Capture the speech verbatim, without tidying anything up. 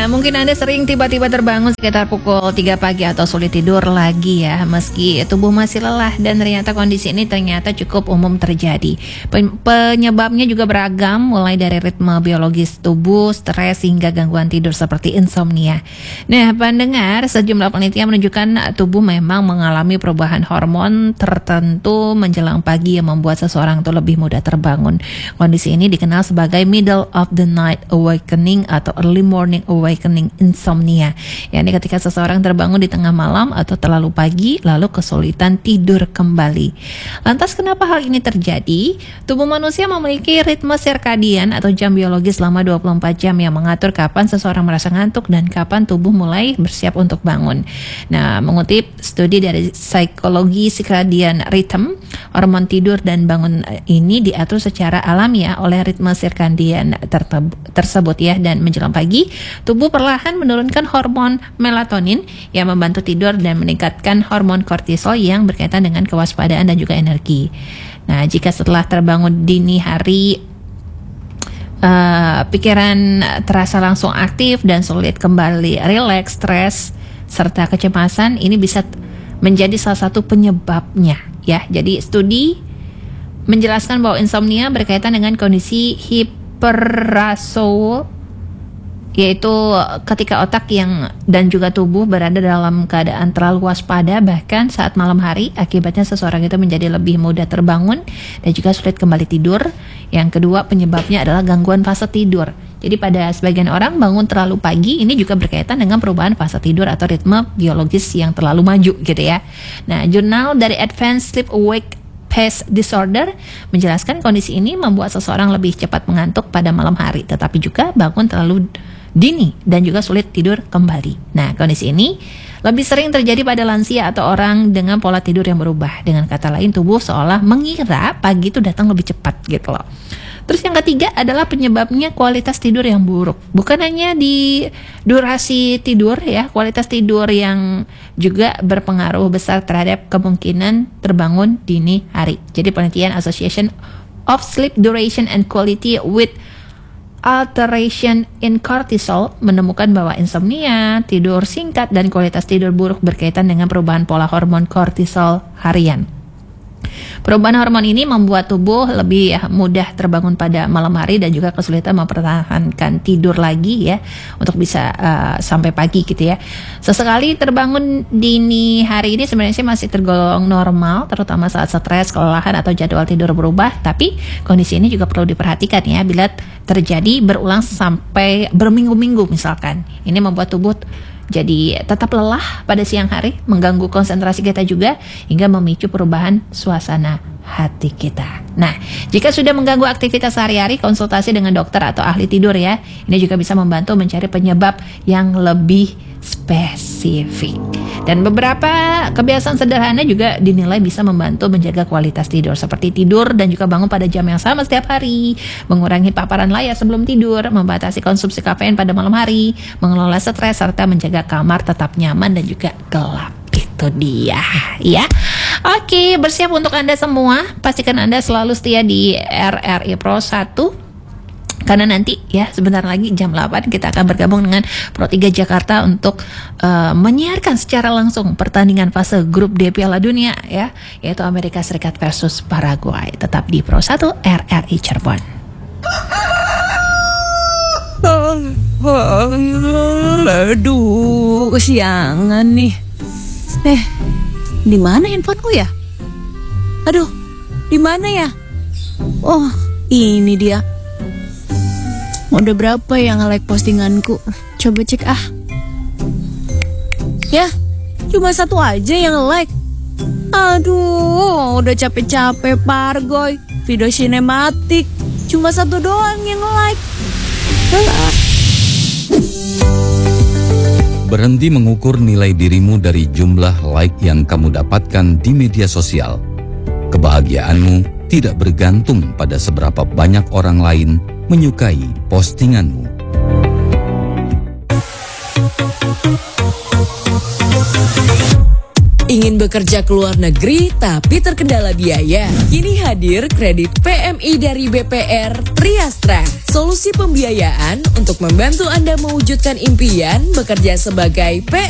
Ya, mungkin Anda sering tiba-tiba terbangun sekitar pukul tiga pagi atau sulit tidur lagi ya, meski tubuh masih lelah, dan ternyata kondisi ini ternyata cukup umum terjadi. Penyebabnya juga beragam, mulai dari ritme biologis tubuh, stres, hingga gangguan tidur seperti insomnia. Nah, pendengar, sejumlah penelitian menunjukkan tubuh memang mengalami perubahan hormon tertentu menjelang pagi yang membuat seseorang itu lebih mudah terbangun. Kondisi ini dikenal sebagai middle of the night awakening atau early morning awakening insomnia. Yani ketika seseorang terbangun di tengah malam atau terlalu pagi lalu kesulitan tidur kembali. Lantas kenapa hal ini terjadi? Tubuh manusia memiliki ritme sirkadian atau jam biologis selama dua puluh empat jam yang mengatur kapan seseorang merasa ngantuk dan kapan tubuh mulai bersiap untuk bangun. Nah, mengutip studi dari psikologi circadian rhythm, hormon tidur dan bangun ini diatur secara alamiah oleh ritme sirkadian tersebut ya, dan menjelang pagi tubuh perlahan menurunkan hormon melatonin yang membantu tidur dan meningkatkan hormon kortisol yang berkaitan dengan kewaspadaan dan juga energi. Nah, jika setelah terbangun dini hari uh, pikiran terasa langsung aktif dan sulit kembali rileks, stres serta kecemasan, ini bisa menjadi salah satu penyebabnya ya. Jadi studi menjelaskan bahwa insomnia berkaitan dengan kondisi hiperarousal, yaitu ketika otak yang dan juga tubuh berada dalam keadaan terlalu waspada bahkan saat malam hari. Akibatnya seseorang itu menjadi lebih mudah terbangun dan juga sulit kembali tidur. Yang kedua, penyebabnya adalah gangguan fase tidur. Jadi pada sebagian orang bangun terlalu pagi ini juga berkaitan dengan perubahan fase tidur atau ritme biologis yang terlalu maju gitu ya. Nah, jurnal dari Advanced Sleep Wake Phase Disorder menjelaskan kondisi ini membuat seseorang lebih cepat mengantuk pada malam hari, tetapi juga bangun terlalu dini dan juga sulit tidur kembali. Nah, kondisi ini lebih sering terjadi pada lansia atau orang dengan pola tidur yang berubah. Dengan kata lain, tubuh seolah mengira pagi itu datang lebih cepat gitu loh. Terus yang ketiga adalah penyebabnya kualitas tidur yang buruk. Bukan hanya di durasi tidur ya, kualitas tidur yang juga berpengaruh besar terhadap kemungkinan terbangun dini hari. Jadi penelitian Association of Sleep Duration and Quality with Alteration in Cortisol menemukan bahwa insomnia, tidur singkat, dan kualitas tidur buruk berkaitan dengan perubahan pola hormon kortisol harian. Perubahan hormon ini membuat tubuh lebih ya, mudah terbangun pada malam hari dan juga kesulitan mempertahankan tidur lagi ya untuk bisa uh, sampai pagi gitu ya. Sesekali terbangun dini hari ini sebenarnya masih tergolong normal, terutama saat stres, kelelahan, atau jadwal tidur berubah. Tapi kondisi ini juga perlu diperhatikan ya bila terjadi berulang sampai berminggu-minggu misalkan. Ini membuat tubuh jadi tetap lelah pada siang hari, mengganggu konsentrasi kita juga, hingga memicu perubahan suasana hati kita. Nah, jika sudah mengganggu aktivitas sehari-hari, konsultasi dengan dokter atau ahli tidur ya. Ini juga bisa membantu mencari penyebab yang lebih spesifik. Dan beberapa kebiasaan sederhana juga dinilai bisa membantu menjaga kualitas tidur, seperti tidur dan juga bangun pada jam yang sama setiap hari, mengurangi paparan layar sebelum tidur, membatasi konsumsi kafein pada malam hari, mengelola stres, serta menjaga kamar tetap nyaman dan juga gelap. Itu dia ya. Oke, bersiap untuk Anda semua. Pastikan Anda selalu setia di R R I Pro satu, karena nanti ya sebentar lagi jam delapan kita akan bergabung dengan Pro tiga Jakarta untuk uh, menyiarkan secara langsung pertandingan fase grup D Piala Dunia ya, yaitu Amerika Serikat versus Paraguay. Tetap di Pro satu R R I Cirebon. Aduh, kesiangan nih. Eh, di mana handphoneku ya? Aduh, di mana ya? Oh, ini dia. Udah berapa yang nge-like postinganku? Coba cek ah. Ya, cuma satu aja yang nge-like. Aduh, udah capek-capek Pargoy. Video sinematik, cuma satu doang yang nge-like. Berhenti mengukur nilai dirimu dari jumlah like yang kamu dapatkan di media sosial. Kebahagiaanmu tidak bergantung pada seberapa banyak orang lain menyukai postinganmu. Ingin bekerja ke luar negeri tapi terkendala biaya? Kini hadir kredit P M I dari B P R Triastra. Solusi pembiayaan untuk membantu Anda mewujudkan impian bekerja sebagai P